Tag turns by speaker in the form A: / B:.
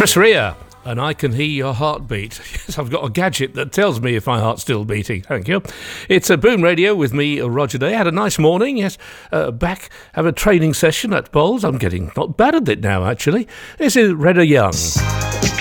A: Chris Rea, and I can hear your heartbeat. Yes, I've got a gadget that tells me if my heart's still beating. Thank you. It's a Boom Radio with me, Roger Day. Had a nice morning. Yes, back, have a training session at Bowls. I'm getting not bad at it now, actually. This is Redder Young.